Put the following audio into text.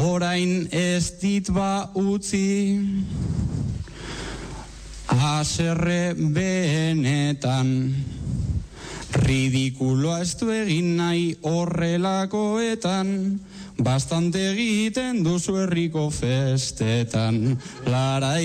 orain ez dit ba utzi, haserre benetan, ridikuloa ez du egin nahi horrelakoetan, bastante egiten duzu herriko festetan, larai.